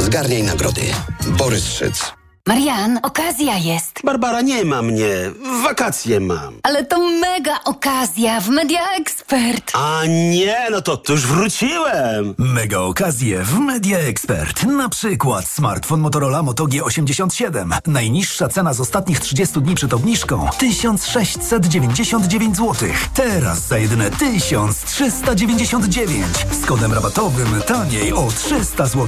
Zgarniaj nagrody. Borys Szyc. Marian, okazja jest. Barbara, nie ma mnie. Wakacje mam. Ale to mega okazja w Media Expert. A nie, no to już wróciłem. Mega okazje w Media Expert. Na przykład smartfon Motorola Moto G87. Najniższa cena z ostatnich 30 dni przed obniżką 1699 zł. Teraz za jedyne 1399. Z kodem rabatowym taniej o 300 zł.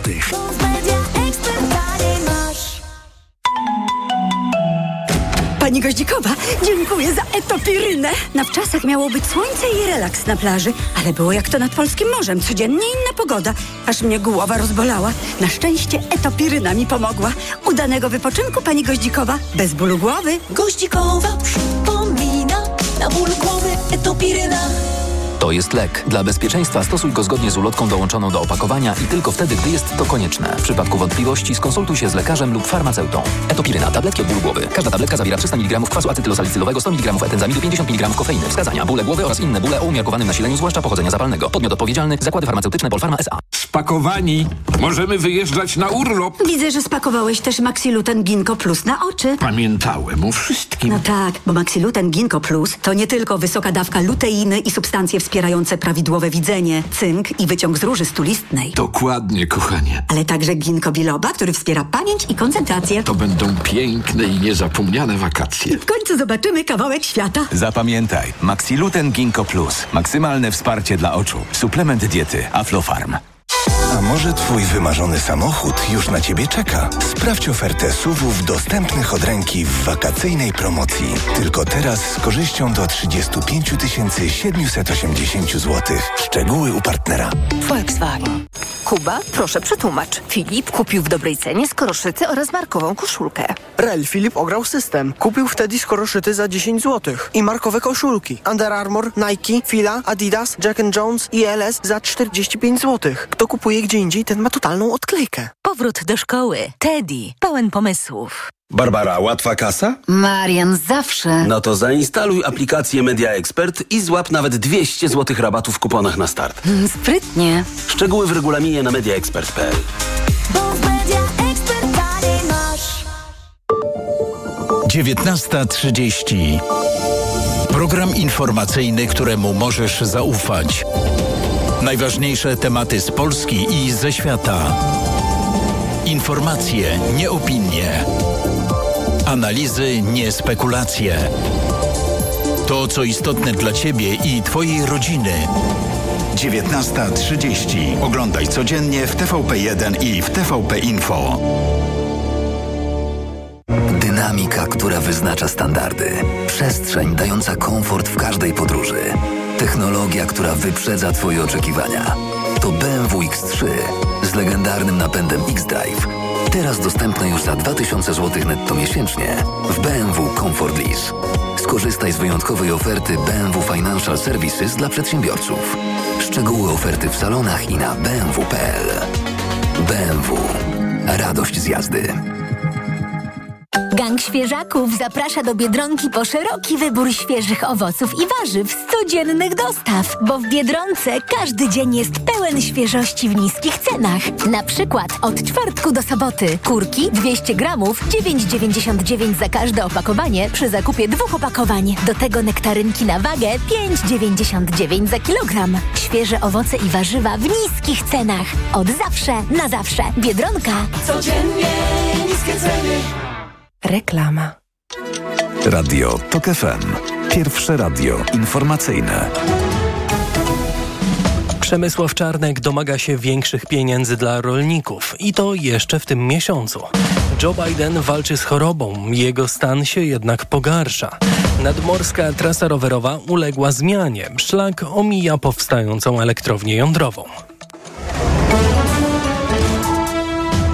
Pani Goździkowa, dziękuję za etopirynę. Na wczasach miało być słońce i relaks na plaży, ale było jak to nad polskim morzem. Codziennie inna pogoda, aż mnie głowa rozbolała. Na szczęście etopiryna mi pomogła. Udanego wypoczynku, pani Goździkowa, bez bólu głowy. Goździkowa przypomina, na ból głowy etopiryna. To jest lek. Dla bezpieczeństwa stosuj go zgodnie z ulotką dołączoną do opakowania i tylko wtedy, gdy jest to konieczne. W przypadku wątpliwości skonsultuj się z lekarzem lub farmaceutą. Etopiryna. Tabletki od bólu głowy. Każda tabletka zawiera 300 mg kwasu acetylosalicylowego, 100 mg etenzamidu, 50 mg kofeiny. Wskazania: bóle głowy oraz inne bóle o umiarkowanym nasileniu, zwłaszcza pochodzenia zapalnego. Podmiot odpowiedzialny: Zakłady Farmaceutyczne Polpharma S.A. Spakowani. Możemy wyjeżdżać na urlop. Widzę, że spakowałeś też Maxiluten Ginkgo Plus na oczy. Pamiętałem o wszystkim. No tak, bo Maxiluten Ginkgo Plus to nie tylko wysoka dawka luteiny i substancje wspierające prawidłowe widzenie, cynk i wyciąg z róży stulistnej. Dokładnie, kochanie. Ale także ginkgo biloba, który wspiera pamięć i koncentrację. To będą piękne i niezapomniane wakacje. W końcu zobaczymy kawałek świata. Zapamiętaj, Maxiluten Ginkgo Plus. Maksymalne wsparcie dla oczu. Suplement diety Aflofarm. A może twój wymarzony samochód już na ciebie czeka? Sprawdź ofertę SUV-ów dostępnych od ręki w wakacyjnej promocji. Tylko teraz z korzyścią do 35 780 zł. Szczegóły u partnera. Volkswagen. Kuba, proszę przetłumacz. Filip kupił w dobrej cenie skoroszyty oraz markową koszulkę. Rel Filip ograł system. Kupił wtedy skoroszyty za 10 zł. I markowe koszulki. Under Armour, Nike, Fila, Adidas, Jack & Jones i LS za 45 zł. Kto kupuje gdzie indziej, ten ma totalną odklejkę. Powrót do szkoły. Teddy. Pełen pomysłów. Barbara, łatwa kasa? Marian, zawsze. No to zainstaluj aplikację Media Expert i złap nawet 200 zł rabatu w kuponach na start. Sprytnie. Szczegóły w regulaminie na mediaexpert.pl. Bo w Media Expert taniej masz. 19:30. Program informacyjny, któremu możesz zaufać. Najważniejsze tematy z Polski i ze świata. Informacje, nie opinie. Analizy, nie spekulacje. To, co istotne dla Ciebie i Twojej rodziny. 19:30. Oglądaj codziennie w TVP1 i w TVP Info. Dynamika, która wyznacza standardy. Przestrzeń dająca komfort w każdej podróży. Technologia, która wyprzedza Twoje oczekiwania. To BMW X3 z legendarnym napędem X-Drive. Teraz dostępne już za 2000 zł netto miesięcznie w BMW Comfort Lease. Skorzystaj z wyjątkowej oferty BMW Financial Services dla przedsiębiorców. Szczegóły oferty w salonach i na bmw.pl. BMW. Radość z jazdy. Gang Świeżaków zaprasza do Biedronki po szeroki wybór świeżych owoców i warzyw z codziennych dostaw, bo w Biedronce każdy dzień jest pełen świeżości w niskich cenach. Na przykład od czwartku do soboty kurki 200 gramów 9,99 za każde opakowanie przy zakupie 2 opakowań. Do tego nektarynki na wagę 5,99 za kilogram. Świeże owoce i warzywa w niskich cenach. Od zawsze na zawsze. Biedronka. Codziennie niskie ceny. Reklama. Radio TOK FM. Pierwsze radio informacyjne. Przemysław Czarnek domaga się większych pieniędzy dla rolników i to jeszcze w tym miesiącu. Joe Biden walczy z chorobą, jego stan się jednak pogarsza. Nadmorska trasa rowerowa uległa zmianie. Szlak omija powstającą elektrownię jądrową.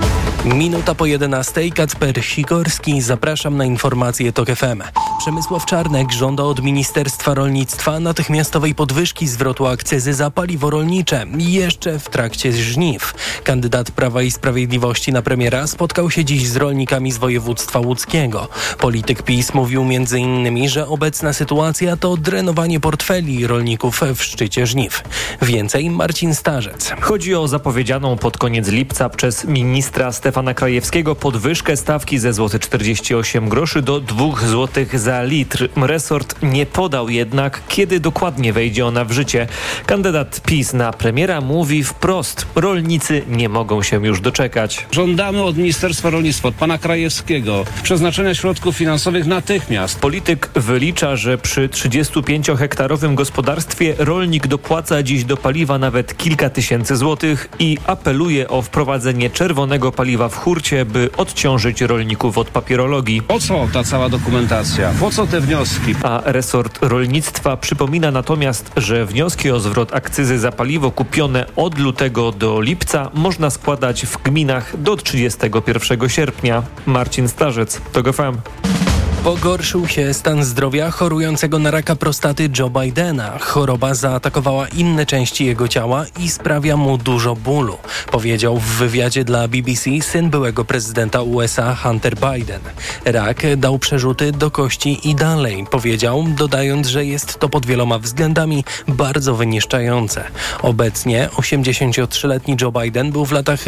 Minuta po 11:00, Kacper Sikorski. Zapraszam na informacje TOK FM. Przemysław Czarnek żąda od Ministerstwa Rolnictwa natychmiastowej podwyżki zwrotu akcyzy za paliwo rolnicze jeszcze w trakcie żniw. Kandydat Prawa i Sprawiedliwości na premiera spotkał się dziś z rolnikami z województwa łódzkiego. Polityk PiS mówił m.in., że obecna sytuacja to drenowanie portfeli rolników w szczycie żniw. Więcej Marcin Starzec. Chodzi o zapowiedzianą pod koniec lipca przez ministra Stefana Krajewskiego podwyżkę stawki ze 48 groszy do 2 zł za litr. Resort nie podał jednak, kiedy dokładnie wejdzie ona w życie. Kandydat PiS na premiera mówi wprost: rolnicy nie mogą się już doczekać. Żądamy od Ministerstwa Rolnictwa, od pana Krajewskiego, przeznaczenia środków finansowych natychmiast. Polityk wylicza, że przy 35-hektarowym gospodarstwie rolnik dopłaca dziś do paliwa nawet kilka tysięcy złotych i apeluje o wprowadzenie czerwonego paliwa w hurcie, by odciążyć rolników od papierologii. Po co ta cała dokumentacja? Po co te wnioski? A resort rolnictwa przypomina natomiast, że wnioski o zwrot akcyzy za paliwo kupione od lutego do lipca można składać w gminach do 31 sierpnia. Marcin Starzec, TOK FM. Pogorszył się stan zdrowia chorującego na raka prostaty Joe Bidena. Choroba zaatakowała inne części jego ciała i sprawia mu dużo bólu, powiedział w wywiadzie dla BBC syn byłego prezydenta USA Hunter Biden. Rak dał przerzuty do kości i dalej, powiedział, dodając, że jest to pod wieloma względami bardzo wyniszczające. Obecnie 83-letni Joe Biden był w latach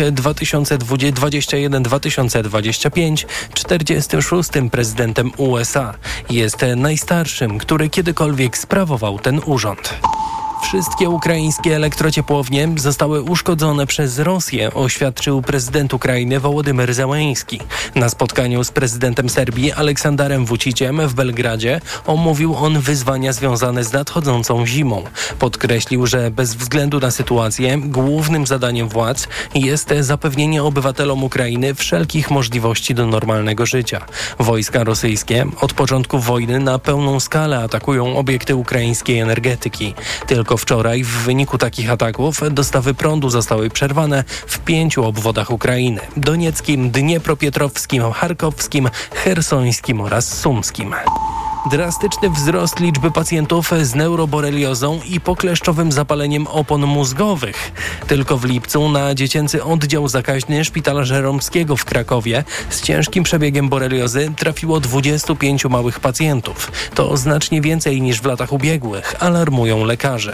2021-2025 46. prezydentem USA. Jest najstarszym, który kiedykolwiek sprawował ten urząd. Wszystkie ukraińskie elektrociepłownie zostały uszkodzone przez Rosję, oświadczył prezydent Ukrainy Wołodymyr Zełenski. Na spotkaniu z prezydentem Serbii Aleksandarem Vuciciem w Belgradzie omówił on wyzwania związane z nadchodzącą zimą. Podkreślił, że bez względu na sytuację głównym zadaniem władz jest zapewnienie obywatelom Ukrainy wszelkich możliwości do normalnego życia. Wojska rosyjskie od początku wojny na pełną skalę atakują obiekty ukraińskiej energetyki. Tylko wczoraj w wyniku takich ataków dostawy prądu zostały przerwane w 5 obwodach Ukrainy: donieckim, dniepropietrowskim, charkowskim, chersońskim oraz sumskim. Drastyczny wzrost liczby pacjentów z neuroboreliozą i pokleszczowym zapaleniem opon mózgowych. Tylko w lipcu na dziecięcy oddział zakaźny Szpitala Żeromskiego w Krakowie z ciężkim przebiegiem boreliozy trafiło 25 małych pacjentów. To znacznie więcej niż w latach ubiegłych, alarmują lekarze.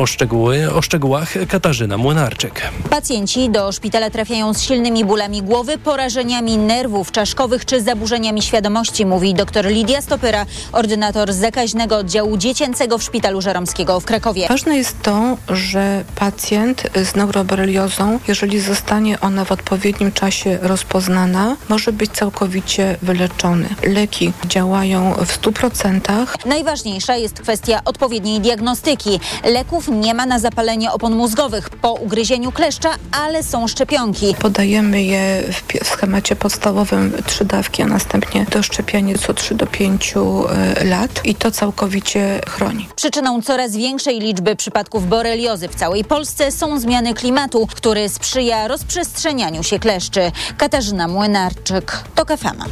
O szczegółach Katarzyna Młynarczyk. Pacjenci do szpitala trafiają z silnymi bólami głowy, porażeniami nerwów czaszkowych czy zaburzeniami świadomości, mówi dr Lidia Stopyra, ordynator zakaźnego oddziału dziecięcego w Szpitalu Żeromskiego w Krakowie. Ważne jest to, że pacjent z neuroboreliozą, jeżeli zostanie ona w odpowiednim czasie rozpoznana, może być całkowicie wyleczony. Leki działają w 100%. Najważniejsza jest kwestia odpowiedniej diagnostyki. Leków nie ma na zapalenie opon mózgowych po ugryzieniu kleszcza, ale są szczepionki. Podajemy je w schemacie podstawowym 3 dawki, a następnie doszczepianie co 3 do 5 lat i to całkowicie chroni. Przyczyną coraz większej liczby przypadków boreliozy w całej Polsce są zmiany klimatu, który sprzyja rozprzestrzenianiu się kleszczy. Katarzyna Młynarczyk, TOK FM.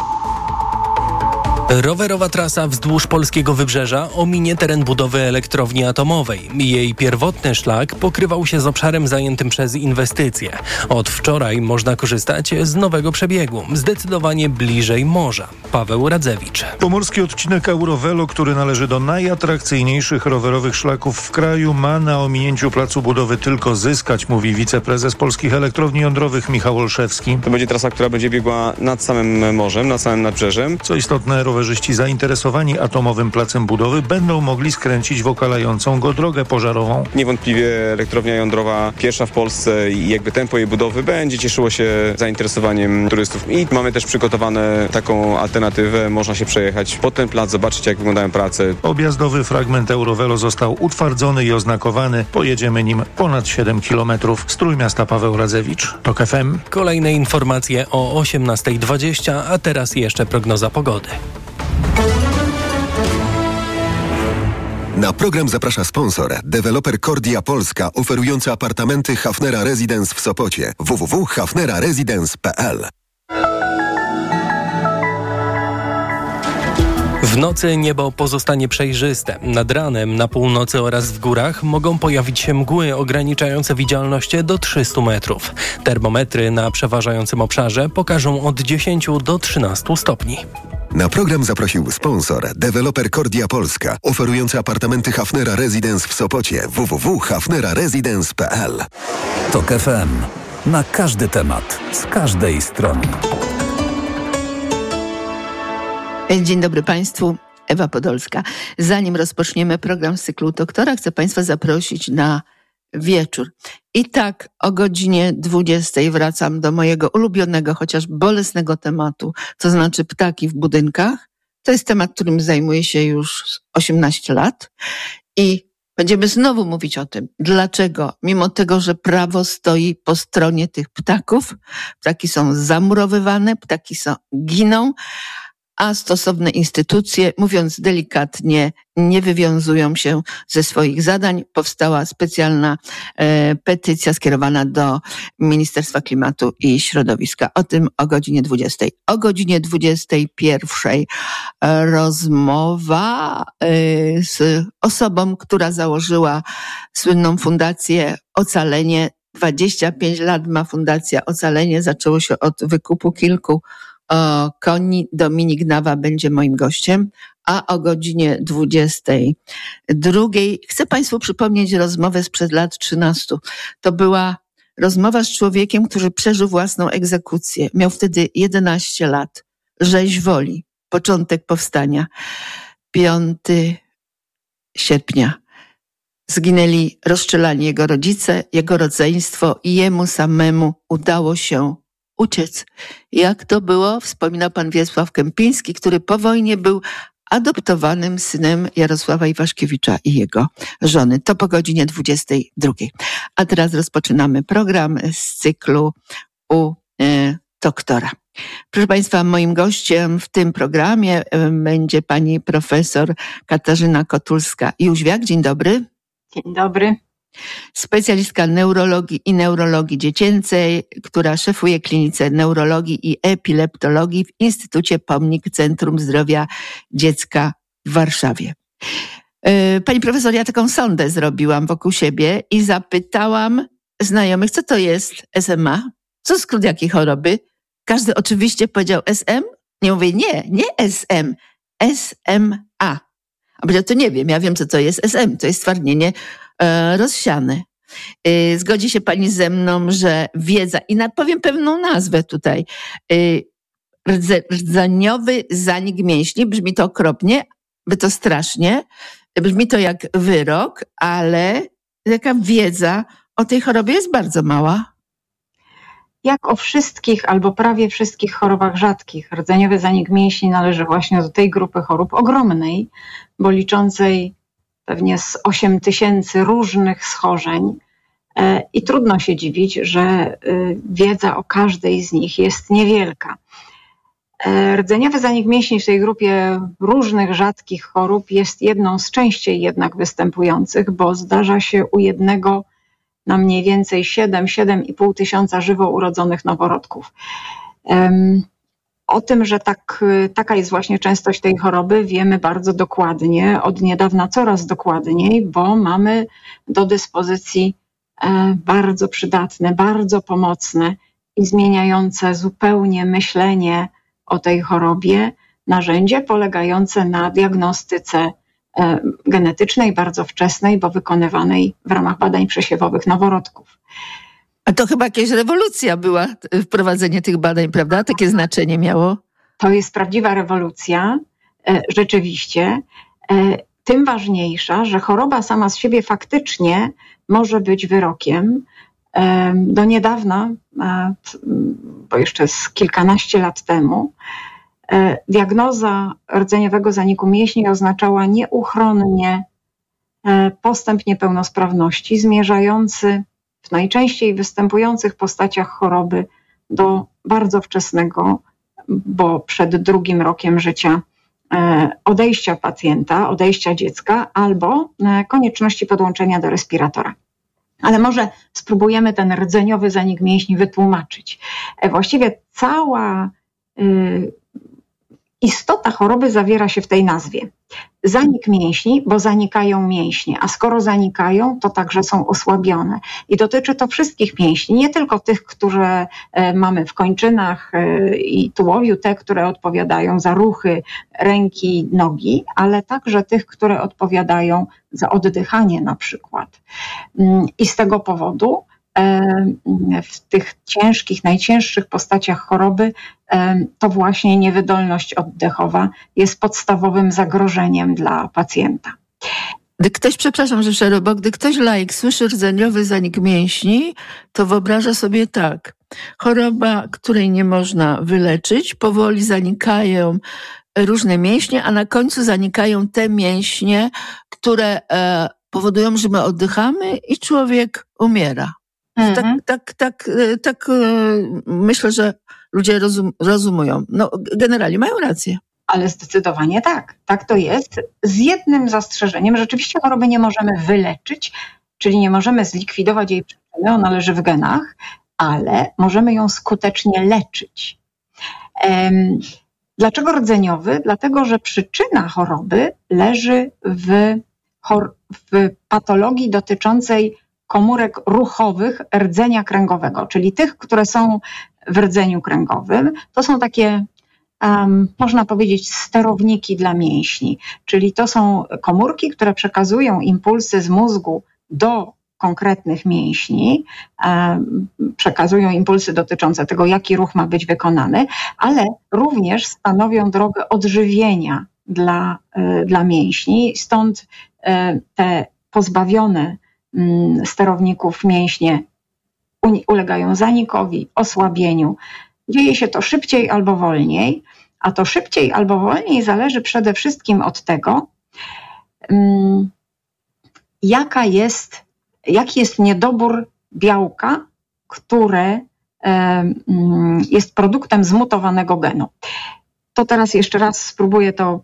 Rowerowa trasa wzdłuż polskiego wybrzeża ominie teren budowy elektrowni atomowej. Jej pierwotny szlak pokrywał się z obszarem zajętym przez inwestycje. Od wczoraj można korzystać z nowego przebiegu, zdecydowanie bliżej morza. Paweł Radzewicz. Pomorski odcinek Eurovelo, który należy do najatrakcyjniejszych rowerowych szlaków w kraju, ma na ominięciu placu budowy tylko zyskać, mówi wiceprezes Polskich Elektrowni Jądrowych Michał Olszewski. To będzie trasa, która będzie biegła nad samym morzem, nad samym nadbrzeżem. Co istotne, rowerzyści zainteresowani atomowym placem budowy będą mogli skręcić w okalającą go drogę pożarową. Niewątpliwie elektrownia jądrowa, pierwsza w Polsce, i jakby tempo jej budowy będzie cieszyło się zainteresowaniem turystów. I mamy też przygotowane taką alternatywę. Można się przejechać pod ten plac, zobaczyć, jak wyglądają prace. Objazdowy fragment Eurovelo został utwardzony i oznakowany. Pojedziemy nim ponad 7 km. Z Trójmiasta Paweł Radzewicz, TOK FM. Kolejne informacje o 18:20, a teraz jeszcze prognoza pogody. Na program zaprasza sponsor, deweloper Kordia Polska, oferujący apartamenty Hafnera Residence w Sopocie. www.hafneraresidence.pl. W nocy niebo pozostanie przejrzyste. Nad ranem na północy oraz w górach mogą pojawić się mgły ograniczające widzialność do 300 metrów. Termometry na przeważającym obszarze pokażą od 10 do 13 stopni. Na program zaprosił sponsor, deweloper Kordia Polska, oferujący apartamenty Hafnera Residence w Sopocie. www.hafneraresidence.pl. TOK FM. Na każdy temat, z każdej strony. Dzień dobry Państwu, Ewa Podolska. Zanim rozpoczniemy program z cyklu Doktora, chcę Państwa zaprosić na wieczór. I tak o godzinie 20 wracam do mojego ulubionego, chociaż bolesnego tematu, to znaczy ptaki w budynkach. To jest temat, którym zajmuję się już 18 lat i będziemy znowu mówić o tym, dlaczego mimo tego, że prawo stoi po stronie tych ptaków, ptaki są zamurowywane, ptaki giną, a stosowne instytucje, mówiąc delikatnie, nie wywiązują się ze swoich zadań. Powstała specjalna petycja skierowana do Ministerstwa Klimatu i Środowiska. O tym o godzinie 20. O godzinie 21 rozmowa z osobą, która założyła słynną fundację Ocalenie. 25 lat ma fundacja Ocalenie. Zaczęło się od wykupu kilku koni. Dominik Nawa będzie moim gościem, a o godzinie 22 chcę Państwu przypomnieć rozmowę sprzed lat 13. To była rozmowa z człowiekiem, który przeżył własną egzekucję. Miał wtedy 11 lat. Rzeź Woli, początek powstania. 5 sierpnia. Zginęli rozstrzelani jego rodzice, jego rodzeństwo i jemu samemu udało się uciec. Jak to było? Wspomina pan Wiesław Kępiński, który po wojnie był adoptowanym synem Jarosława Iwaszkiewicza i jego żony. To po godzinie 22. A teraz rozpoczynamy program z cyklu u doktora. Proszę Państwa, moim gościem w tym programie będzie pani profesor Katarzyna Kotulska-Jóźwiak. Dzień dobry. Dzień dobry. Specjalistka neurologii i neurologii dziecięcej, która szefuje klinice neurologii i epileptologii w Instytucie Pomnik Centrum Zdrowia Dziecka w Warszawie. Pani profesor, ja taką sondę zrobiłam wokół siebie i zapytałam znajomych, co to jest SMA? Co skrót jakiej choroby? Każdy oczywiście powiedział SM. Nie mówię, nie SM, SMA. A powiedział, to nie wiem, ja wiem, co to jest SM. To jest stwardnienie rozsiane. Zgodzi się pani ze mną, że wiedza, i powiem pewną nazwę tutaj, rdzeniowy zanik mięśni, brzmi to okropnie, by to strasznie, brzmi to jak wyrok, ale taka wiedza o tej chorobie jest bardzo mała. Jak o wszystkich albo prawie wszystkich chorobach rzadkich, rdzeniowy zanik mięśni należy właśnie do tej grupy chorób ogromnej, bo liczącej pewnie z 8 000 różnych schorzeń i trudno się dziwić, że wiedza o każdej z nich jest niewielka. Rdzeniowy zanik mięśni w tej grupie różnych rzadkich chorób jest jedną z częściej jednak występujących, bo zdarza się u jednego na mniej więcej 7-7,5 tysiąca żywo urodzonych noworodków. O tym, że taka jest właśnie częstość tej choroby, wiemy bardzo dokładnie, od niedawna coraz dokładniej, bo mamy do dyspozycji bardzo przydatne, bardzo pomocne i zmieniające zupełnie myślenie o tej chorobie narzędzie polegające na diagnostyce genetycznej, bardzo wczesnej, bo wykonywanej w ramach badań przesiewowych noworodków. A to chyba jakaś rewolucja była, wprowadzenie tych badań, prawda? Takie znaczenie miało? To jest prawdziwa rewolucja, rzeczywiście. Tym ważniejsza, że choroba sama z siebie faktycznie może być wyrokiem. Do niedawna, bo jeszcze z kilkanaście lat temu, diagnoza rdzeniowego zaniku mięśni oznaczała nieuchronnie postęp niepełnosprawności zmierzający w najczęściej występujących postaciach choroby do bardzo wczesnego, bo przed 2. rokiem życia odejścia pacjenta, odejścia dziecka albo konieczności podłączenia do respiratora. Ale może spróbujemy ten rdzeniowy zanik mięśni wytłumaczyć. Właściwie cała istota choroby zawiera się w tej nazwie. Zanik mięśni, bo zanikają mięśnie, a skoro zanikają, to także są osłabione. I dotyczy to wszystkich mięśni, nie tylko tych, które mamy w kończynach i tułowiu, te, które odpowiadają za ruchy ręki, nogi, ale także tych, które odpowiadają za oddychanie na przykład. I z tego powodu w tych ciężkich, najcięższych postaciach choroby to właśnie niewydolność oddechowa jest podstawowym zagrożeniem dla pacjenta. Gdy ktoś, przepraszam, że przerwę, bo gdy ktoś laik słyszy rdzeniowy zanik mięśni, to wyobraża sobie tak. Choroba, której nie można wyleczyć, powoli zanikają różne mięśnie, a na końcu zanikają te mięśnie, które powodują, że my oddychamy i człowiek umiera. Tak myślę, że ludzie rozumują. No, generalnie mają rację. Ale zdecydowanie tak. Tak to jest. Z jednym zastrzeżeniem. Rzeczywiście choroby nie możemy wyleczyć, czyli nie możemy zlikwidować jej przyczyny, ona leży w genach, ale możemy ją skutecznie leczyć. Dlaczego rdzeniowy? Dlatego, że przyczyna choroby leży w patologii dotyczącej komórek ruchowych rdzenia kręgowego, czyli tych, które są w rdzeniu kręgowym. To są takie, można powiedzieć, sterowniki dla mięśni, czyli to są komórki, które przekazują impulsy z mózgu do konkretnych mięśni, przekazują impulsy dotyczące tego, jaki ruch ma być wykonany, ale również stanowią drogę odżywienia dla mięśni. Stąd te pozbawione sterowników mięśnie ulegają zanikowi, osłabieniu. Dzieje się to szybciej albo wolniej, a to szybciej albo wolniej zależy przede wszystkim od tego, jaki jest niedobór białka, które jest produktem zmutowanego genu. To teraz jeszcze raz spróbuję to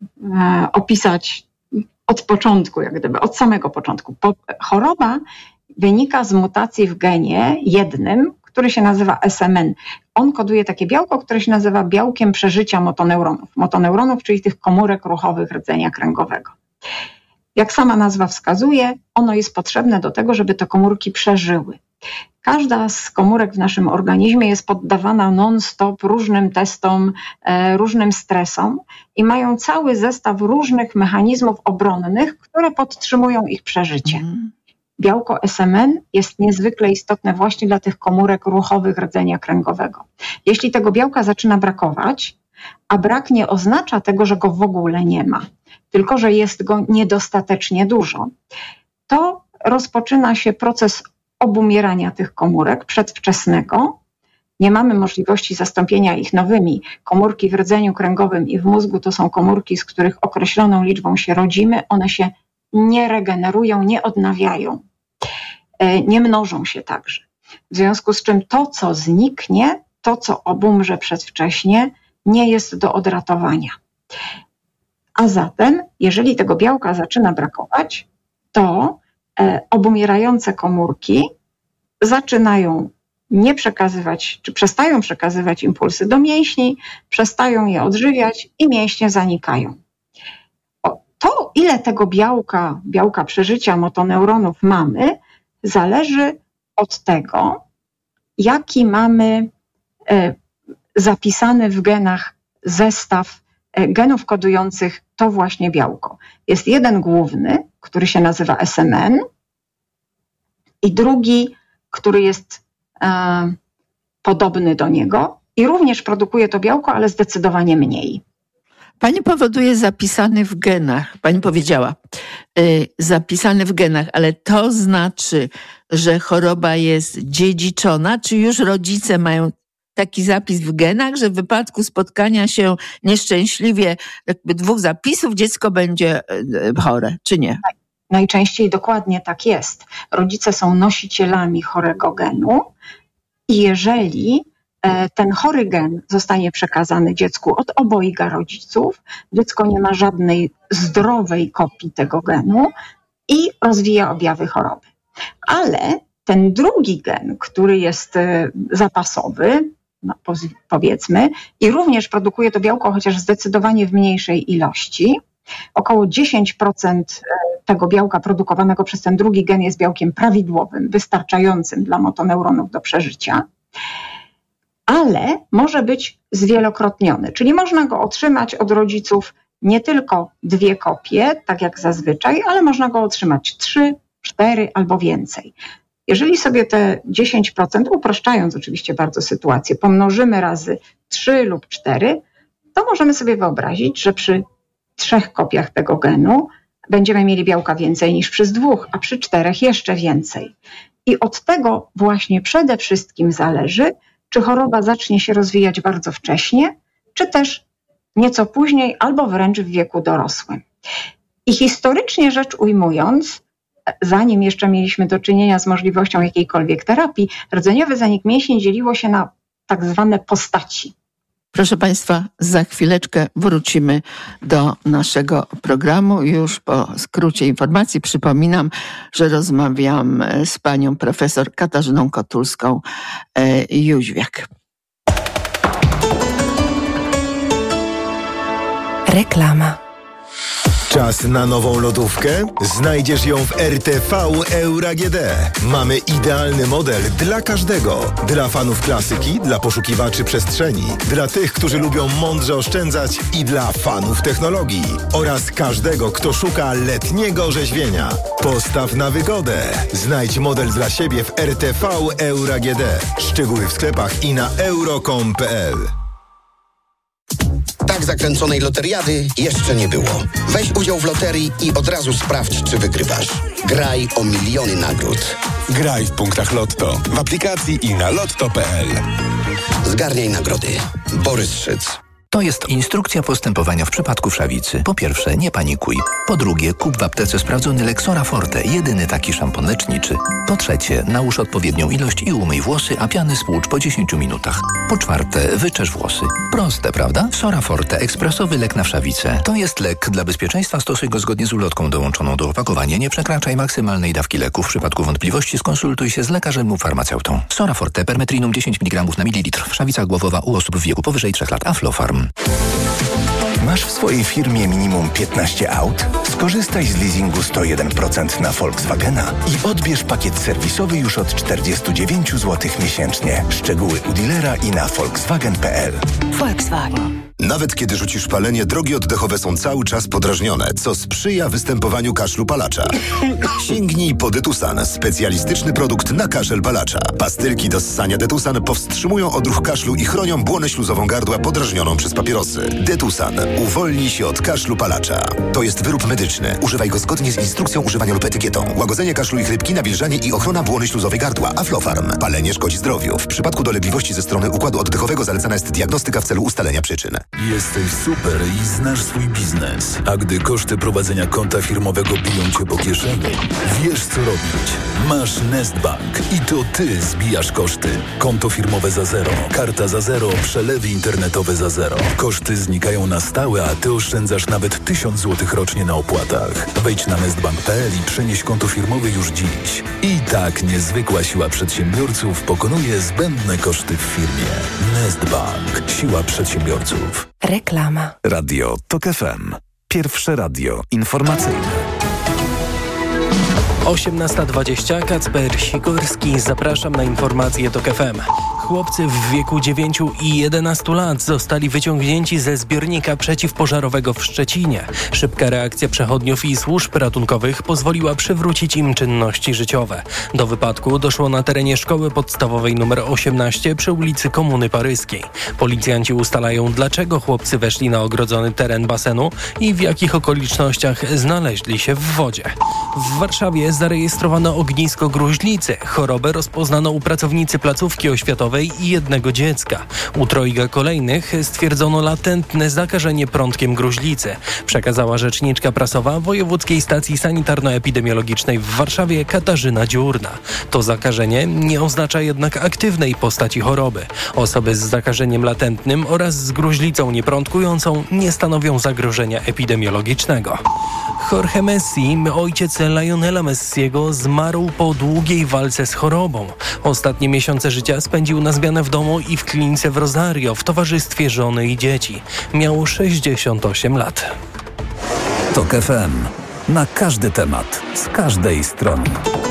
opisać od początku, jak gdyby, od samego początku. Choroba wynika z mutacji w genie jednym, który się nazywa SMN. On koduje takie białko, które się nazywa białkiem przeżycia motoneuronów. Motoneuronów, czyli tych komórek ruchowych rdzenia kręgowego. Jak sama nazwa wskazuje, ono jest potrzebne do tego, żeby te komórki przeżyły. Każda z komórek w naszym organizmie jest poddawana non-stop różnym testom, różnym stresom i mają cały zestaw różnych mechanizmów obronnych, które podtrzymują ich przeżycie. Białko SMN jest niezwykle istotne właśnie dla tych komórek ruchowych rdzenia kręgowego. Jeśli tego białka zaczyna brakować, a brak nie oznacza tego, że go w ogóle nie ma, tylko że jest go niedostatecznie dużo, to rozpoczyna się proces obumierania tych komórek przedwczesnego. Nie mamy możliwości zastąpienia ich nowymi. Komórki w rdzeniu kręgowym i w mózgu to są komórki, z których określoną liczbą się rodzimy. One się nie regenerują, nie odnawiają, nie mnożą się także. W związku z czym to, co zniknie, to, co obumrze przedwcześnie, nie jest do odratowania. A zatem, jeżeli tego białka zaczyna brakować, to obumierające komórki zaczynają nie przekazywać, czy przestają przekazywać impulsy do mięśni, przestają je odżywiać i mięśnie zanikają. To, ile tego białka przeżycia motoneuronów mamy, zależy od tego, jaki mamy zapisany w genach zestaw genów kodujących to właśnie białko. Jest jeden główny, który się nazywa SMN i drugi, który jest podobny do niego i również produkuje to białko, ale zdecydowanie mniej. Pani powoduje zapisany w genach, pani powiedziała, zapisany w genach, ale to znaczy, że choroba jest dziedziczona, czy już rodzice mają taki zapis w genach, że w wypadku spotkania się nieszczęśliwie jakby dwóch zapisów dziecko będzie chore, czy nie? Najczęściej dokładnie tak jest. Rodzice są nosicielami chorego genu i jeżeli ten chory gen zostanie przekazany dziecku od obojga rodziców. Dziecko nie ma żadnej zdrowej kopii tego genu i rozwija objawy choroby. Ale ten drugi gen, który jest zapasowy, no powiedzmy, i również produkuje to białko, chociaż zdecydowanie w mniejszej ilości. Około 10% tego białka produkowanego przez ten drugi gen jest białkiem prawidłowym, wystarczającym dla motoneuronów do przeżycia, ale może być zwielokrotniony, czyli można go otrzymać od rodziców nie tylko 2 kopie, tak jak zazwyczaj, ale można go otrzymać 3, 4 albo więcej. Jeżeli sobie te 10%, upraszczając oczywiście bardzo sytuację, pomnożymy razy 3 lub 4, to możemy sobie wyobrazić, że przy 3 kopiach tego genu będziemy mieli białka więcej niż przy 2, a przy 4 jeszcze więcej. I od tego właśnie przede wszystkim zależy, czy choroba zacznie się rozwijać bardzo wcześnie, czy też nieco później, albo wręcz w wieku dorosłym. I historycznie rzecz ujmując, zanim jeszcze mieliśmy do czynienia z możliwością jakiejkolwiek terapii, rdzeniowy zanik mięśni dzieliło się na tak zwane postaci. Proszę Państwa, za chwileczkę wrócimy do naszego programu. Już po skrócie informacji przypominam, że rozmawiam z panią profesor Katarzyną Kotulską-Jóźwiak. Reklama. Czas na nową lodówkę? Znajdziesz ją w RTV Euro AGD. Mamy idealny model dla każdego. Dla fanów klasyki, dla poszukiwaczy przestrzeni, dla tych, którzy lubią mądrze oszczędzać i dla fanów technologii. Oraz każdego, kto szuka letniego orzeźwienia. Postaw na wygodę. Znajdź model dla siebie w RTV Euro AGD. Szczegóły w sklepach i na euro.com.pl. Tak zakręconej loteriady jeszcze nie było. Weź udział w loterii i od razu sprawdź, czy wygrywasz. Graj o miliony nagród. Graj w punktach Lotto, w aplikacji i na lotto.pl. Zgarniaj nagrody. Borys Szyc. To jest instrukcja postępowania w przypadku wszawicy. Po pierwsze, nie panikuj. Po drugie, kup w aptece sprawdzony Lexora Forte, jedyny taki szampon leczniczy. Po trzecie, nałóż odpowiednią ilość i umyj włosy, a piany spłucz po 10 minutach. Po czwarte, wyczesz włosy. Proste, prawda? Sora Forte, ekspresowy lek na wszawicę. To jest lek. Dla bezpieczeństwa stosuj go zgodnie z ulotką dołączoną do opakowania. Nie przekraczaj maksymalnej dawki leku. W przypadku wątpliwości skonsultuj się z lekarzem lub farmaceutą. Sora Forte, permetrinum 10 mg na mililitr. Wszawica głowowa u osób w wieku powyżej 3 lat. Aflofarm. Masz w swojej firmie minimum 15 aut? Skorzystaj z leasingu 101% na Volkswagena i odbierz pakiet serwisowy już od 49 zł miesięcznie. Szczegóły u dealera i na volkswagen.pl. Volkswagen. Nawet kiedy rzucisz palenie, drogi oddechowe są cały czas podrażnione, co sprzyja występowaniu kaszlu palacza. Sięgnij po Detusan, specjalistyczny produkt na kaszel palacza. Pastylki do ssania Detusan powstrzymują odruch kaszlu i chronią błonę śluzową gardła podrażnioną przez papierosy. Detusan. Uwolnij się od kaszlu palacza. To jest wyrób medyczny. Używaj go zgodnie z instrukcją używania lub etykietą. Łagodzenie kaszlu i chrypki, nawilżanie i ochrona błony śluzowej gardła. Aflofarm. Palenie szkodzi zdrowiu. W przypadku dolegliwości ze strony układu oddechowego zalecana jest diagnostyka w celu ustalenia przyczyn. Jesteś super i znasz swój biznes. A gdy koszty prowadzenia konta firmowego biją cię po kieszeni, wiesz co robić. Masz Nestbank i to ty zbijasz koszty. Konto firmowe za zero, karta za zero, przelewy internetowe za zero. Koszty znikają na stałe, a ty oszczędzasz nawet 1000 zł rocznie na opłatach. Wejdź na nestbank.pl i przenieś konto firmowe już dziś. I tak niezwykła siła przedsiębiorców pokonuje zbędne koszty w firmie. Nestbank. Siła przedsiębiorców. Reklama. Radio TOK FM. Pierwsze radio informacyjne. 18:20. Kacper Sikorski. Zapraszam na informacje TOK FM. Chłopcy w wieku 9 i 11 lat zostali wyciągnięci ze zbiornika przeciwpożarowego w Szczecinie. Szybka reakcja przechodniów i służb ratunkowych pozwoliła przywrócić im czynności życiowe. Do wypadku doszło na terenie szkoły podstawowej nr 18 przy ulicy Komuny Paryskiej. Policjanci ustalają, dlaczego chłopcy weszli na ogrodzony teren basenu i w jakich okolicznościach znaleźli się w wodzie. W Warszawie zarejestrowano ognisko gruźlicy. Chorobę rozpoznano u pracownicy placówki oświatowej i jednego dziecka. U trojga kolejnych stwierdzono latentne zakażenie prądkiem gruźlicy, przekazała rzeczniczka prasowa Wojewódzkiej Stacji Sanitarno-Epidemiologicznej w Warszawie Katarzyna Dziurna. To zakażenie nie oznacza jednak aktywnej postaci choroby. Osoby z zakażeniem latentnym oraz z gruźlicą nieprądkującą nie stanowią zagrożenia epidemiologicznego. Jorge Messi, ojciec Lionela Messiego, zmarł po długiej walce z chorobą. Ostatnie miesiące życia spędził na zmianę w domu i w klinice w Rosario w towarzystwie żony i dzieci. Miał 68 lat. TOK FM. Na każdy temat, z każdej strony.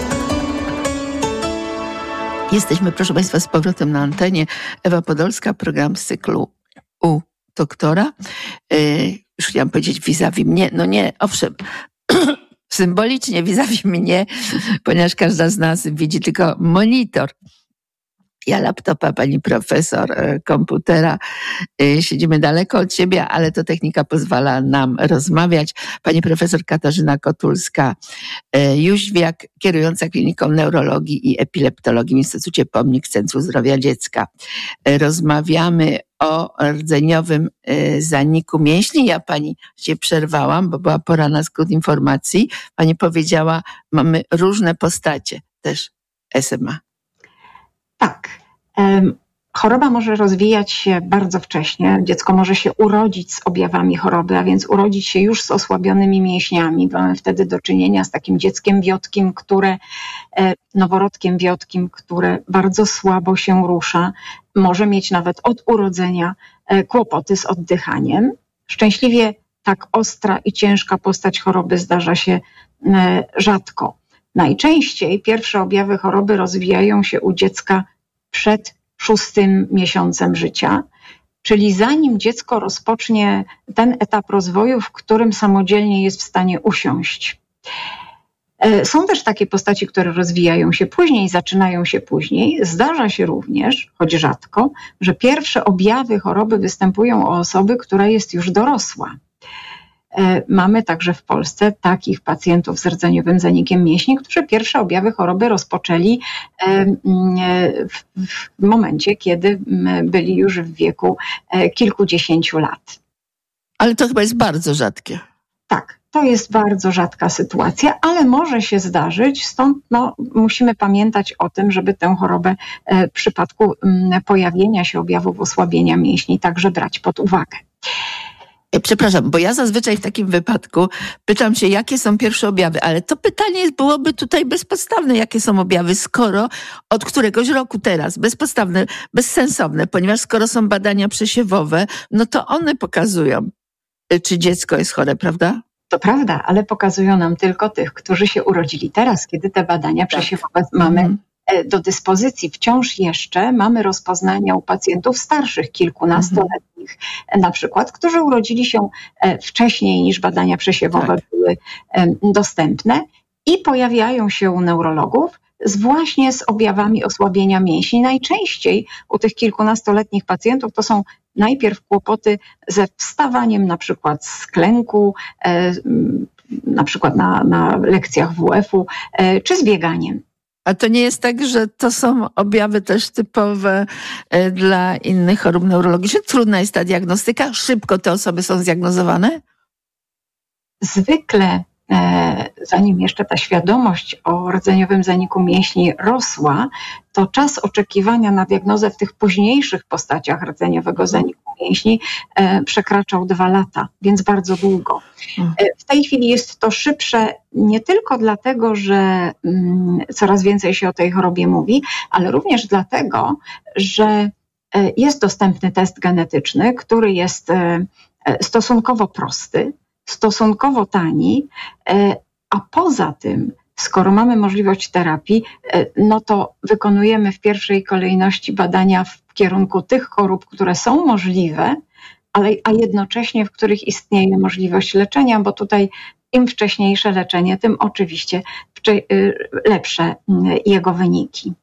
Jesteśmy, proszę Państwa, z powrotem na antenie. Ewa Podolska, program z cyklu u doktora. Już chciałam powiedzieć vis-a-vis mnie. No nie, owszem, symbolicznie vis-a-vis mnie, ponieważ każda z nas widzi tylko monitor. Ja laptopa, pani profesor, komputera. Siedzimy daleko od siebie, ale to technika pozwala nam rozmawiać. Pani profesor Katarzyna Kotulska-Jóźwiak, kierująca kliniką neurologii i epileptologii w Instytucie Pomnik Centrum Zdrowia Dziecka. Rozmawiamy o rdzeniowym zaniku mięśni. Ja pani się przerwałam, bo była pora na skrót informacji. Pani powiedziała, mamy różne postacie też SMA. Tak. Choroba może rozwijać się bardzo wcześnie. Dziecko może się urodzić z objawami choroby, a więc urodzić się już z osłabionymi mięśniami. Mamy wtedy do czynienia z takim dzieckiem wiotkim, noworodkiem wiotkim, które bardzo słabo się rusza. Może mieć nawet od urodzenia kłopoty z oddychaniem. Szczęśliwie tak ostra i ciężka postać choroby zdarza się rzadko. Najczęściej pierwsze objawy choroby rozwijają się u dziecka przed 6 miesiącem życia, czyli zanim dziecko rozpocznie ten etap rozwoju, w którym samodzielnie jest w stanie usiąść. Są też takie postaci, które rozwijają się później, zaczynają się później. Zdarza się również, choć rzadko, że pierwsze objawy choroby występują u osoby, która jest już dorosła. Mamy także w Polsce takich pacjentów z rdzeniowym zanikiem mięśni, którzy pierwsze objawy choroby rozpoczęli w momencie, kiedy byli już w wieku kilkudziesięciu lat. Ale to chyba jest bardzo rzadkie. Tak, to jest bardzo rzadka sytuacja, ale może się zdarzyć, stąd musimy pamiętać o tym, żeby tę chorobę w przypadku pojawienia się objawów osłabienia mięśni także brać pod uwagę. Przepraszam, bo ja zazwyczaj w takim wypadku pytam się, jakie są pierwsze objawy, ale to pytanie byłoby tutaj bezpodstawne, jakie są objawy, skoro od któregoś roku teraz, bezpodstawne, bezsensowne, ponieważ skoro są badania przesiewowe, no to one pokazują, czy dziecko jest chore, prawda? To prawda, ale pokazują nam tylko tych, którzy się urodzili teraz, kiedy te badania przesiewowe mamy do dyspozycji. Wciąż jeszcze mamy rozpoznania u pacjentów starszych, kilkunastoletnich na przykład, którzy urodzili się wcześniej niż badania przesiewowe były dostępne i pojawiają się u neurologów właśnie z objawami osłabienia mięśni. Najczęściej u tych kilkunastoletnich pacjentów to są najpierw kłopoty ze wstawaniem na przykład z klęku, na przykład na lekcjach WF-u, czy z bieganiem. A to nie jest tak, że to są objawy też typowe dla innych chorób neurologicznych? Trudna jest ta diagnostyka? Szybko te osoby są zdiagnozowane? Zwykle, zanim jeszcze ta świadomość o rdzeniowym zaniku mięśni rosła, to czas oczekiwania na diagnozę w tych późniejszych postaciach rdzeniowego zaniku mięśni przekraczał 2 lata, więc bardzo długo. W tej chwili jest to szybsze nie tylko dlatego, że coraz więcej się o tej chorobie mówi, ale również dlatego, że jest dostępny test genetyczny, który jest stosunkowo prosty, stosunkowo tani, a poza tym, skoro mamy możliwość terapii, no to wykonujemy w pierwszej kolejności badania w kierunku tych chorób, które są możliwe, a jednocześnie w których istnieje możliwość leczenia, bo tutaj im wcześniejsze leczenie, tym oczywiście lepsze jego wyniki.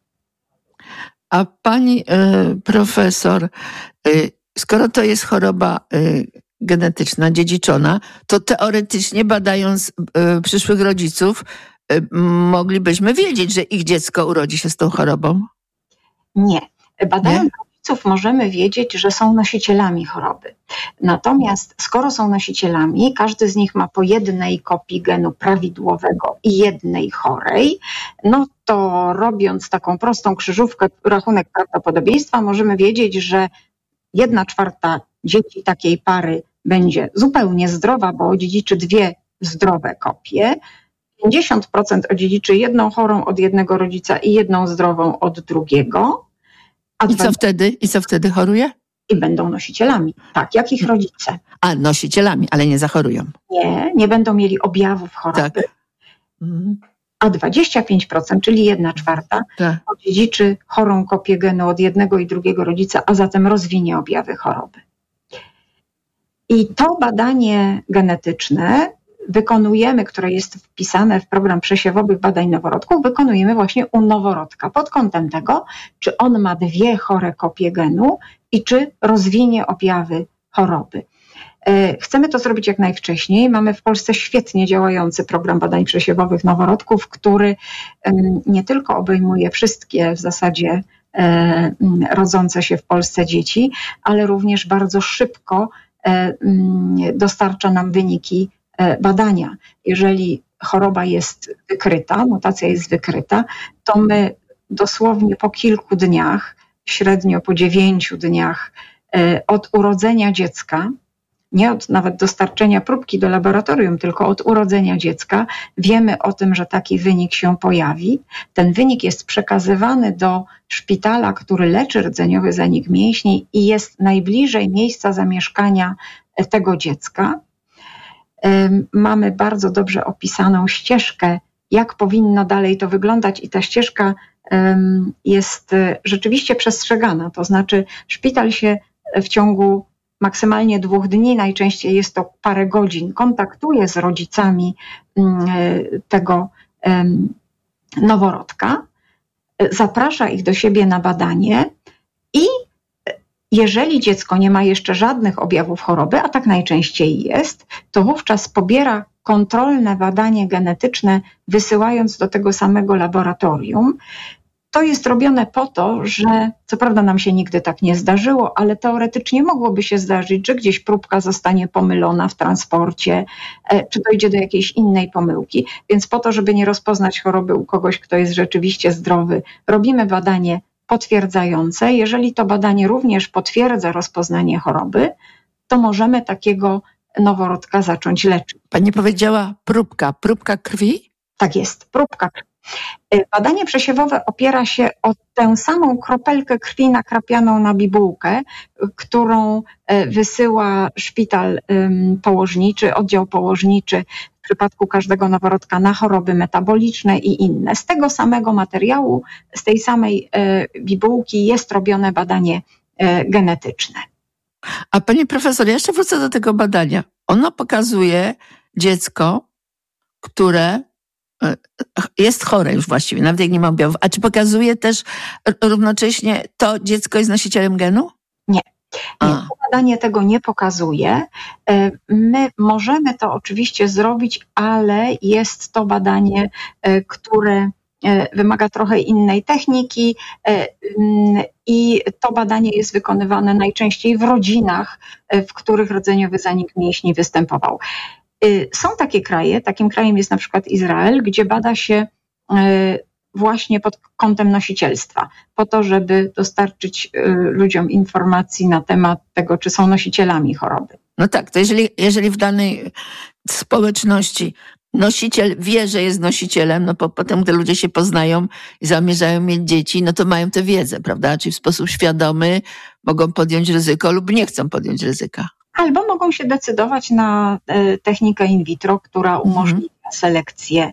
A pani profesor, skoro to jest choroba genetyczna, dziedziczona, to teoretycznie badając przyszłych rodziców, moglibyśmy wiedzieć, że ich dziecko urodzi się z tą chorobą? Nie. Badając rodziców możemy wiedzieć, że są nosicielami choroby. Natomiast skoro są nosicielami, każdy z nich ma po jednej kopii genu prawidłowego i jednej chorej, no to robiąc taką prostą krzyżówkę, rachunek prawdopodobieństwa, możemy wiedzieć, że 1/4 dzieci takiej pary będzie zupełnie zdrowa, bo odziedziczy 2 zdrowe kopie. 50% odziedziczy 1 chorą od jednego rodzica i 1 zdrową od drugiego. I co wtedy choruje? I będą nosicielami, tak, jak ich rodzice. A, nosicielami, ale nie zachorują. Nie będą mieli objawów choroby. Tak. A 25%, czyli 1/4, odziedziczy chorą kopię genu od jednego i drugiego rodzica, a zatem rozwinie objawy choroby. I to badanie genetyczne wykonujemy, które jest wpisane w program przesiewowych badań noworodków, wykonujemy właśnie u noworodka pod kątem tego, czy on ma 2 chore kopie genu i czy rozwinie objawy choroby. Chcemy to zrobić jak najwcześniej. Mamy w Polsce świetnie działający program badań przesiewowych noworodków, który nie tylko obejmuje wszystkie w zasadzie rodzące się w Polsce dzieci, ale również bardzo szybko dostarcza nam wyniki badania. Jeżeli choroba jest wykryta, mutacja jest wykryta, to my dosłownie po kilku dniach, średnio po 9 dniach od urodzenia dziecka, nie od nawet dostarczenia próbki do laboratorium, tylko od urodzenia dziecka, wiemy o tym, że taki wynik się pojawi. Ten wynik jest przekazywany do szpitala, który leczy rdzeniowy zanik mięśni i jest najbliżej miejsca zamieszkania tego dziecka. Mamy bardzo dobrze opisaną ścieżkę, jak powinno dalej to wyglądać i ta ścieżka jest rzeczywiście przestrzegana. To znaczy szpital się w ciągu maksymalnie 2 dni, najczęściej jest to parę godzin, kontaktuje z rodzicami tego noworodka, zaprasza ich do siebie na badanie i jeżeli dziecko nie ma jeszcze żadnych objawów choroby, a tak najczęściej jest, to wówczas pobiera kontrolne badanie genetyczne, wysyłając do tego samego laboratorium. To jest robione po to, że co prawda nam się nigdy tak nie zdarzyło, ale teoretycznie mogłoby się zdarzyć, że gdzieś próbka zostanie pomylona w transporcie, czy dojdzie do jakiejś innej pomyłki. Więc po to, żeby nie rozpoznać choroby u kogoś, kto jest rzeczywiście zdrowy, robimy badanie potwierdzające. Jeżeli to badanie również potwierdza rozpoznanie choroby, to możemy takiego noworodka zacząć leczyć. Pani powiedziała próbka krwi? Tak jest, próbka krwi. Badanie przesiewowe opiera się o tę samą kropelkę krwi nakrapianą na bibułkę, którą wysyła szpital położniczy, oddział położniczy w przypadku każdego noworodka na choroby metaboliczne i inne. Z tego samego materiału, z tej samej bibułki jest robione badanie genetyczne. A pani profesor, ja jeszcze wrócę do tego badania. Ono pokazuje dziecko, które jest chore już właściwie, nawet jak nie ma objawów. A czy pokazuje też równocześnie to dziecko jest nosicielem genu? Nie. To badanie tego nie pokazuje. My możemy to oczywiście zrobić, ale jest to badanie, które wymaga trochę innej techniki i to badanie jest wykonywane najczęściej w rodzinach, w których rdzeniowy zanik mięśni występował. Są takie kraje, takim krajem jest na przykład Izrael, gdzie bada się właśnie pod kątem nosicielstwa, po to, żeby dostarczyć ludziom informacji na temat tego, czy są nosicielami choroby. No tak, to jeżeli w danej społeczności nosiciel wie, że jest nosicielem, no potem gdy ludzie się poznają i zamierzają mieć dzieci, no to mają tę wiedzę, prawda? Czyli w sposób świadomy mogą podjąć ryzyko lub nie chcą podjąć ryzyka. Albo mogą się decydować na technikę in vitro, która umożliwia selekcję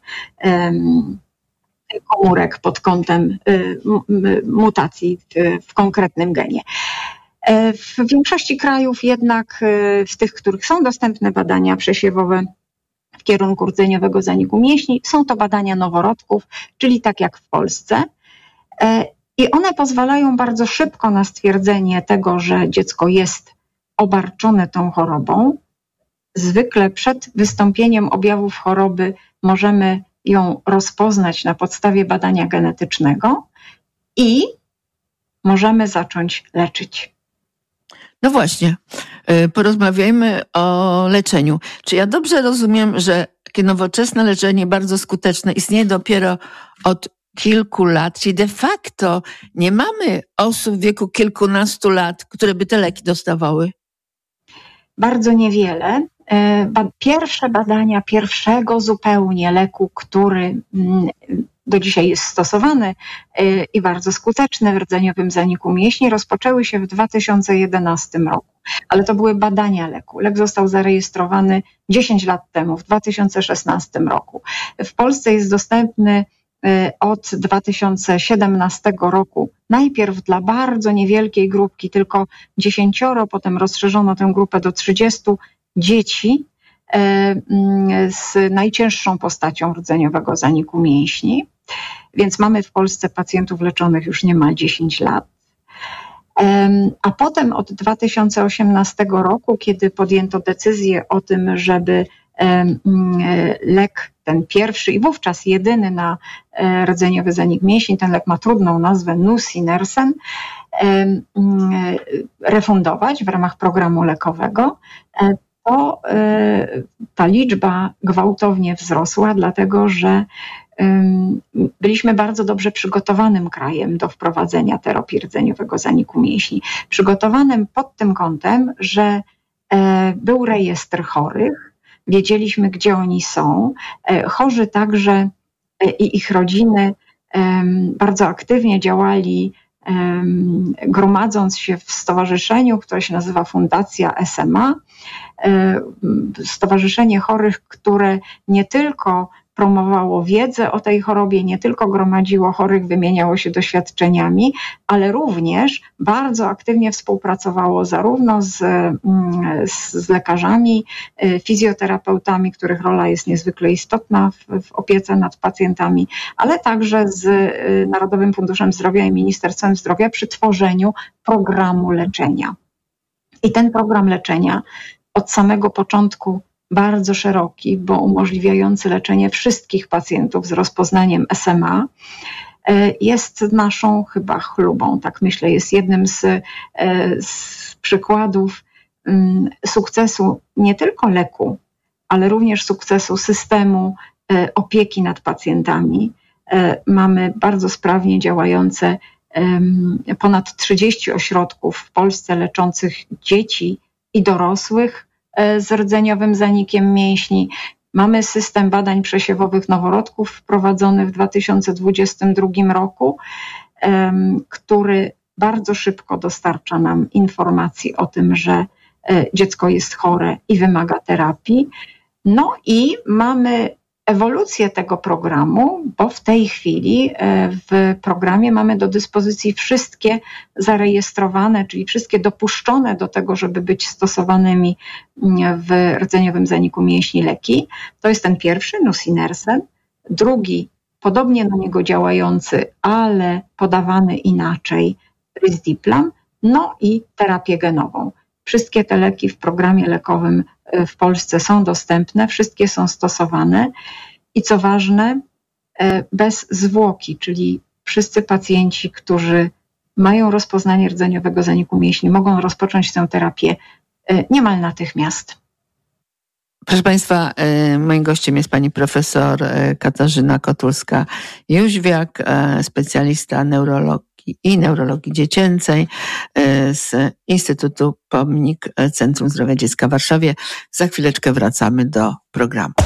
komórek pod kątem mutacji w konkretnym genie. W większości krajów jednak, w tych, w których są dostępne badania przesiewowe w kierunku rdzeniowego zaniku mięśni, są to badania noworodków, czyli tak jak w Polsce. I one pozwalają bardzo szybko na stwierdzenie tego, że dziecko jest obarczone tą chorobą. Zwykle przed wystąpieniem objawów choroby możemy ją rozpoznać na podstawie badania genetycznego i możemy zacząć leczyć. No właśnie, porozmawiajmy o leczeniu. Czy ja dobrze rozumiem, że takie nowoczesne leczenie, bardzo skuteczne, istnieje dopiero od kilku lat, czyli de facto nie mamy osób w wieku kilkunastu lat, które by te leki dostawały? Bardzo niewiele. Pierwsze badania pierwszego zupełnie leku, który do dzisiaj jest stosowany i bardzo skuteczny w rdzeniowym zaniku mięśni, rozpoczęły się w 2011 roku. Ale to były badania leku. Lek został zarejestrowany 10 lat temu, w 2016 roku. W Polsce jest dostępny od 2017 roku. Najpierw dla bardzo niewielkiej grupki, tylko 10, potem rozszerzono tę grupę do 30 dzieci z najcięższą postacią rdzeniowego zaniku mięśni. Więc mamy w Polsce pacjentów leczonych już niemal 10 lat. A potem od 2018 roku, kiedy podjęto decyzję o tym, żeby lek, ten pierwszy i wówczas jedyny na rdzeniowy zanik mięśni, ten lek ma trudną nazwę nusinersen, refundować w ramach programu lekowego, to ta liczba gwałtownie wzrosła, dlatego że byliśmy bardzo dobrze przygotowanym krajem do wprowadzenia terapii rdzeniowego zaniku mięśni. Przygotowanym pod tym kątem, że był rejestr chorych, wiedzieliśmy, gdzie oni są. Chorzy także i ich rodziny bardzo aktywnie działali, gromadząc się w stowarzyszeniu, które się nazywa Fundacja SMA. Stowarzyszenie chorych, które nie tylko promowało wiedzę o tej chorobie, nie tylko gromadziło chorych, wymieniało się doświadczeniami, ale również bardzo aktywnie współpracowało zarówno z lekarzami, fizjoterapeutami, których rola jest niezwykle istotna w opiece nad pacjentami, ale także z Narodowym Funduszem Zdrowia i Ministerstwem Zdrowia przy tworzeniu programu leczenia. I ten program leczenia od samego początku bardzo szeroki, bo umożliwiający leczenie wszystkich pacjentów z rozpoznaniem SMA, jest naszą chyba chlubą, tak myślę, jest jednym z przykładów sukcesu nie tylko leku, ale również sukcesu systemu opieki nad pacjentami. Mamy bardzo sprawnie działające ponad 30 ośrodków w Polsce leczących dzieci i dorosłych z rdzeniowym zanikiem mięśni. Mamy system badań przesiewowych noworodków wprowadzony w 2022 roku, który bardzo szybko dostarcza nam informacji o tym, że dziecko jest chore i wymaga terapii. No i mamy ewolucję tego programu, bo w tej chwili w programie mamy do dyspozycji wszystkie zarejestrowane, czyli wszystkie dopuszczone do tego, żeby być stosowanymi w rdzeniowym zaniku mięśni leki. To jest ten pierwszy, nusinersen. Drugi, podobnie na niego działający, ale podawany inaczej, risdiplam. No i terapię genową. Wszystkie te leki w programie lekowym w Polsce są dostępne, wszystkie są stosowane i co ważne, bez zwłoki, czyli wszyscy pacjenci, którzy mają rozpoznanie rdzeniowego zaniku mięśni, mogą rozpocząć tę terapię niemal natychmiast. Proszę Państwa, moim gościem jest pani profesor Katarzyna Kotulska-Jóźwiak, specjalista neurologii i neurologii dziecięcej z Instytutu Pomnik Centrum Zdrowia Dziecka w Warszawie. Za chwileczkę wracamy do programu.